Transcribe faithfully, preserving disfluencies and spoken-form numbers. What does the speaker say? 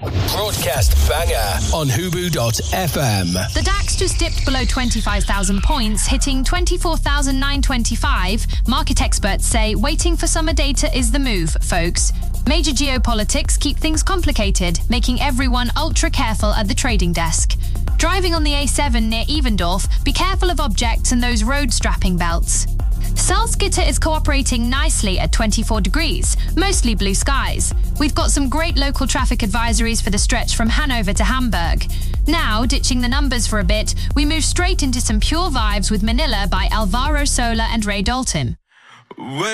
Broadcast banger on hubu dot f m. The DAX just dipped below twenty-five thousand points, hitting twenty-four thousand nine hundred twenty-five. Market experts say waiting for summer data is the move, folks. Major geopolitics keep things complicated, making everyone ultra careful at the trading desk. Driving on the A seven near Evendorf, be careful of objects and those road strapping belts. Salzgitter is cooperating nicely at twenty-four degrees, mostly blue skies. We've got some great local traffic advisories for the stretch from Hanover to Hamburg. Now, ditching the numbers for a bit, we move straight into some pure vibes with Manila by Alvaro Sola and Ray Dalton.